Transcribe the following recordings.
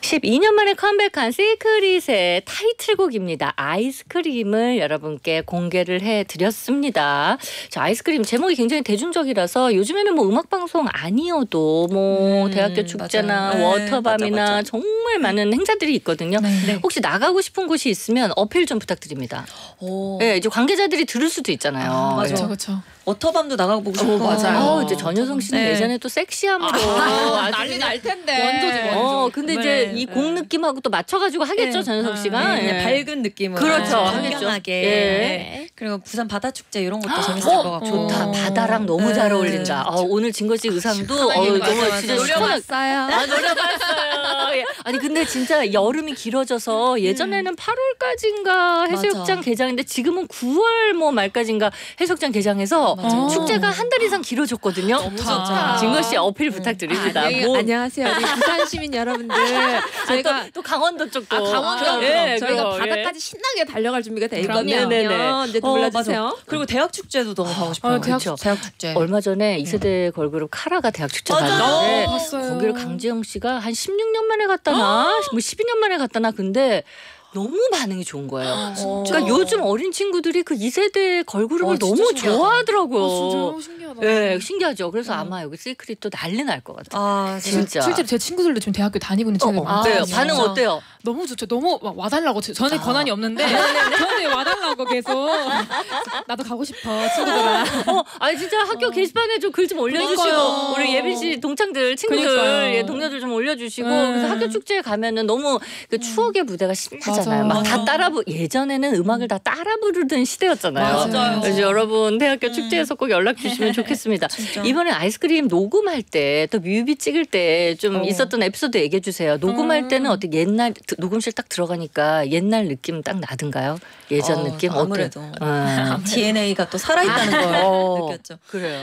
12년 만에 컴백한 시크릿의 타이틀곡입니다. 아이스크림을 여러분께 공개를 해드렸습니다. 자, 아이스크림 제목이 굉장히 대중적이라서 요즘에는 뭐 음악방송 아니어도 뭐 대학교 축제나 맞아요. 워터밤이나 맞아. 정말 많은 행사들이 있거든요. 네. 혹시 나가고 싶은 곳이 있으면 어필 좀 부탁드립니다. 오. 네, 이제 관계자들이 들을 수도 있잖아요. 맞아. 네. 그렇죠. 워터밤도 나가고 보고 싶고. 맞아요. 이제 전효성 씨는 네. 예전에 또 섹시함으로 아주 난리 날 텐데. 원조지, 원조. 근데 네. 이제 이 곡 느낌하고 또 맞춰가지고 하겠죠, 네. 전효성 씨가. 네, 예. 밝은 느낌으로. 그렇죠. 건강하게. 예. 네. 그리고 부산 바다축제 이런 것도 재밌을 것 같고. 좋다. 바다랑 너무 잘 어울린다. 오늘 진거 씨 의상도 너무 맞아. 진짜 시원하게. 노려봤어요. 노려봤어요. 예. 아니 근데 진짜 여름이 길어져서 예전에는 8월까지인가 해수욕장 맞아. 개장인데 지금은 9월 뭐 말까지인가 해수욕장 개장해서 맞아. 축제가 한 달 이상 길어졌거든요. 너무 좋다. 진거 씨 어필 부탁드립니다. 안녕하세요. 우리 부산 시민 여러분들. 저희가 또 강원도 쪽도. 강원도 예, 저희가 그거, 예. 바다까지 신나게 달려갈 준비가 돼 그럼요. 있거든요. 네네네. 이제 불러주세요. 맞아. 그리고 대학 축제도 너무 가고 싶어요. 그렇죠. 대학 축제. 얼마 전에 2세대 걸그룹 카라가 대학 축제 맞아. 갔는데 봤어요. 거기를 강지영 씨가 한 16년 만에 갔다나 뭐 12년 만에 갔다나 근데 너무 반응이 좋은 거예요. 그러니까 요즘 어린 친구들이 그 2세대 걸그룹을 진짜 너무 신기하다. 좋아하더라고요. 진짜 신기하다. 네, 신기하죠. 그래서 아마 여기 시크릿도 난리 날 것 같아요. 아, 진짜. 실제로 제 친구들도 지금 대학교 다니고 있는 친구들 많아요. 어때요? 진짜. 반응 어때요? 너무 좋죠. 너무 막 와달라고. 저는 권한이 없는데 저는 와달라고 계속. 나도 가고 싶어 친구들아. 아니 진짜 학교 게시판에 좀 글 좀 올려주시고 그러니까요. 우리 예빈 씨 동창들 친구들 그러니까요. 예, 동료들 좀 올려주시고 네. 그래서 학교 축제에 가면은 너무 그 추억의 무대가 신나잖아요. 맞아. 막 다 따라 예전에는 음악을 다 따라 부르던 시대였잖아요. 맞아요. 그래서 여러분 대학교 축제에서 꼭 연락 주시면 좋겠습니다. 진짜. 이번에 아이스크림 녹음할 때 또 뮤비 찍을 때 좀 있었던 에피소드 얘기해 주세요. 녹음할 때는 어떻게 옛날 녹음실 딱 들어가니까 옛날 느낌 딱 나던가요? 예전 느낌? 아무래도 어때요? DNA가 또 살아있다는 걸 느꼈죠. 그래요.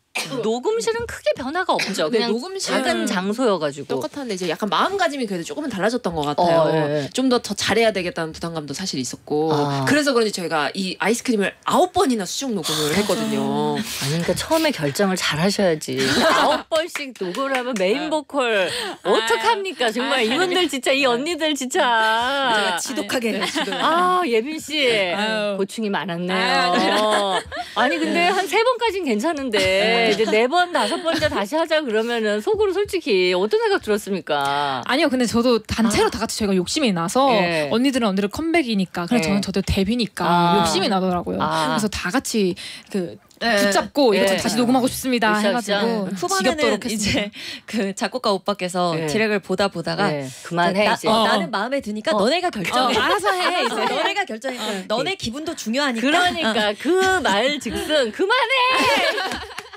녹음실은 크게 변화가 없죠. 네, 그냥 녹음실은 작은 장소여가지고. 똑같은데 이제 약간 마음가짐이 그래도 조금은 달라졌던 것 같아요. 예. 좀 더 잘해야 되겠다는 부담감도 사실 있었고 아. 그래서 그런지 저희가 이 아이스크림을 9번이나 수중 녹음을 했거든요. 아니 그러니까 처음에 결정을 잘 하셔야지. 9번씩 녹음을 하면 메인 보컬 어떡합니까? 정말 이분들 진짜 이 언니들 진짜. 제가 지독하게 예빈 씨 아유. 고충이 많았네요. 아유, 아니 근데 한 3번까지는 괜찮은데 이제 4번, 5번째 다시 하자 그러면은 속으로 솔직히 어떤 생각 들었습니까? 아니요, 근데 저도 단체로 다 같이 저희가 욕심이 나서 예. 언니들은 컴백이니까 그래 예. 저도 데뷔니까 아. 욕심이 나더라고요. 그래서 다 같이 붙잡고 이거 예. 다시 녹음하고 싶습니다 으쌰으쌰. 해가지고 후반에는 지겹도록 이제 했습니다. 그 작곡가 오빠께서 네. 디렉을 보다가 네, 그만해 이제. 나는 마음에 드니까 너네가 결정해. 알아서 해 이제. 너네가 결정해. 너네 기분도 중요하니까. 그러니까 그 말 즉슨 그만해.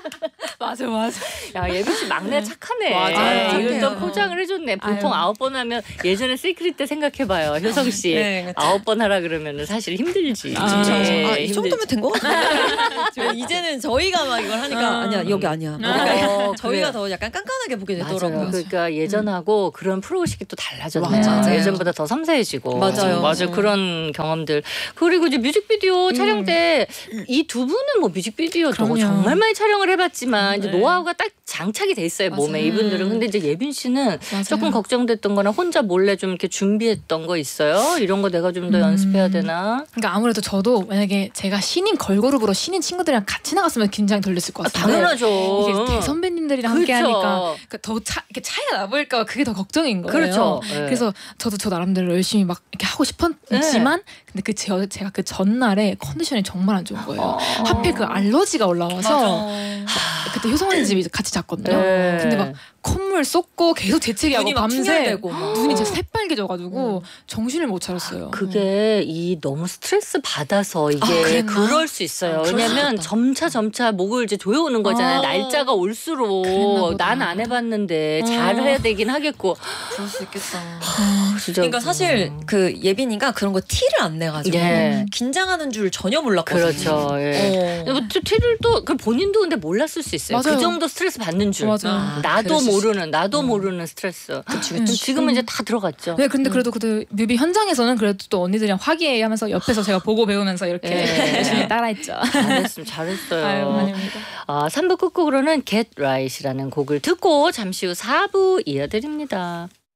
맞아. 야 예빈 씨 막내 착하네. 맞아요. 이걸 또 착해요. 포장을 해줬네. 보통 아유. 9번 하면 예전에 시크릿 때 생각해봐요. 효성 씨 네, 9번 하라 그러면은 사실 힘들지. 진짜. 예, 이 힘들지. 정도면 된 거 같아요. 이제는 저희가 막 이걸 하니까 아니야 여기 아니야. 저희가 그래요. 더 약간 깐깐하게 보게 맞아요. 되더라고요. 그러니까 예전하고 그런 프로의식이 또 달라졌네요. 맞아요. 예전보다 더 섬세해지고. 맞아요. 그런 경험들. 그리고 이제 뮤직비디오 촬영 때 이 두 분은 뭐 뮤직비디오 그럼요. 정말 많이 촬영을 해봤지만 이제 네. 노하우가 딱 장착이 돼 있어요. 몸에 맞아요. 이분들은. 근데 이제 예빈 씨는 맞아요. 조금 걱정됐던 거나 혼자 몰래 좀 이렇게 준비했던 거 있어요? 이런 거 내가 좀 더 연습해야 되나? 그러니까 아무래도 저도 만약에 제가 신인 걸그룹으로 신인 친구들이랑 같이 나갔으면 긴장이 덜 됐을 것 같아요. 당연하죠. 이게 대선배님들이랑 그렇죠. 함께 하니까 그러니까 더 이렇게 차이가 나버릴까 봐 그게 더 걱정인 거예요. 그렇죠. 네. 그래서 저도 저 나름대로 열심히 막 이렇게 하고 싶었지만 근데 제가 그 전날에 컨디션이 정말 안 좋은 거예요. 하필 그 알러지가 올라와서 그때 효성 언니 집이 같이 잤거든요. 네. 근데 막 콧물 쏟고 계속 재채기하고 눈이 막 밤새 충혈되고 막. 눈이 진짜 새빨개져가지고 정신을 못 차렸어요. 그게 이 너무 스트레스 받아서 이게 그랬나? 그럴 수 있어요. 그럴 수 왜냐면 있겠다. 점차 목을 이제 조여오는 거잖아요. 날짜가 그랬나 올수록 보다. 난 안 해봤는데 잘해야 되긴 하겠고. 그럴 수 있겠다. 진짜. 그러니까 사실 그 예빈이가 그런 거 티를 안 내가지고 예. 긴장하는 줄 전혀 몰랐거든요. 그렇죠. 예. 어. 티를 또 본인도 근데 몰랐을 수 있어요. 맞아요. 그 정도 스트레스 받는 줄. 맞아요. 나도 그럴 수 나도 모르는 스트레스. 그치. 지금은 이제 다 들어갔죠. 네, 근데 그래도 그 뮤비 현장에서는 그래도 또 언니들이랑 화기애애하면서 옆에서 제가 보고 배우면서 이렇게 예. 열심히 따라했죠. 잘했어요. 아유, 아닙니다. 3부 끝곡으로는 Get Right이라는 곡을 듣고 잠시 후 4부 이어드립니다.